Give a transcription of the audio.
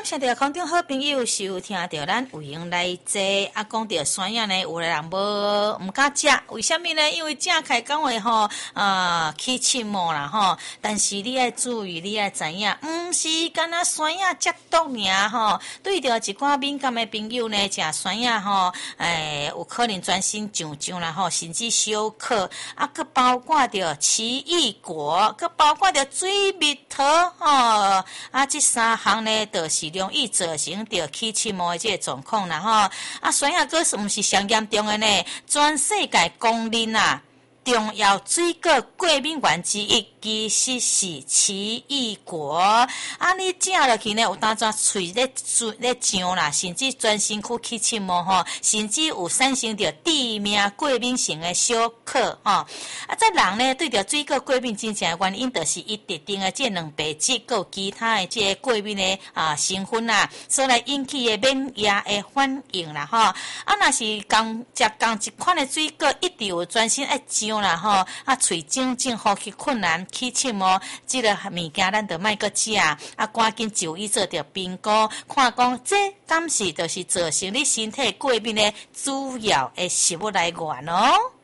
感谢着空中好朋友收听着咱有闲来坐，讲着酸药呢，有的人唔敢食，为什么呢？因为正开讲话吼，起气毛啦吼。但是你要注意，你要知影，唔是干那酸药接毒尔吼。对着一寡敏感的朋友呢，食酸药吼，有可能全身痒啦吼，甚至小可，佮包括着奇异果，佮包括着水蜜桃吼，这三项呢，就是容易造成着起气毛的这个状况啦吼。酸药果是毋是上严重的呢？全世界公认啊，重要水果过敏源之一，其实是奇异果。你食落去呢，有当作喙咧痒啦，甚至全身躯起气毛吼，甚至有产生着致命过敏性的小可吼。这人呢，对着水果过敏真正的原因，就是伊特定的这两白质，佮其他的这过敏的成分啦，所来引起的免疫的反应啦吼。若是食同一款的水果，一直有全身爱痒啦吼，喙肿肿，呼吸困难，起气毛，这个物件咱就莫阁食，赶紧就医做着评估，看讲这敢是就是造成你身体过敏的主要的食物来源哦。